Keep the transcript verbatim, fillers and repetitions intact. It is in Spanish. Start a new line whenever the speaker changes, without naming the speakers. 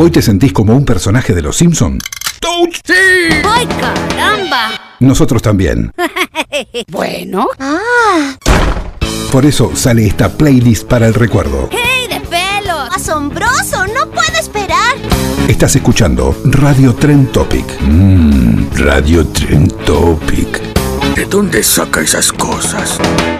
¿Hoy te sentís como un personaje de Los Simpson?
¡Touch! ¡Sí!
¡Ay, caramba!
Nosotros también.
Bueno.
Ah.
Por eso sale esta playlist para el recuerdo.
¡Hey, de pelos!
¡Asombroso! ¡No puedo esperar!
Estás escuchando Radio Trend Topic. Mmm, Radio Trend Topic.
¿De dónde saca esas cosas?